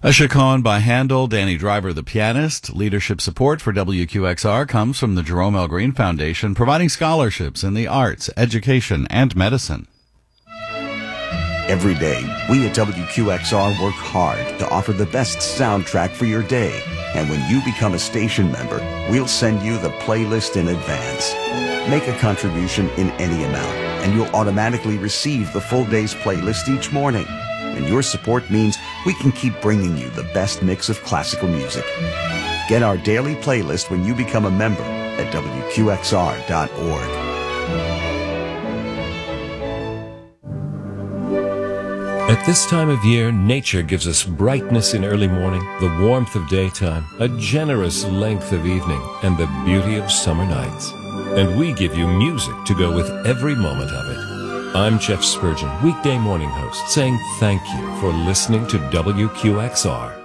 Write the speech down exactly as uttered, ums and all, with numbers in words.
A chaconne by Handel, Danny Driver the pianist. Leadership support for W Q X R comes from the Jerome L. Green Foundation, providing scholarships in the arts, education, and medicine. Every day, we at W Q X R work hard to offer the best soundtrack for your day. And when you become a station member, we'll send you the playlist in advance. Make a contribution in any amount, and you'll automatically receive the full day's playlist each morning. And your support means we can keep bringing you the best mix of classical music. Get our daily playlist when you become a member at W Q X R dot org. At this time of year, nature gives us brightness in early morning, the warmth of daytime, a generous length of evening, and the beauty of summer nights. And we give you music to go with every moment of it. I'm Jeff Spurgeon, weekday morning host, saying thank you for listening to W Q X R.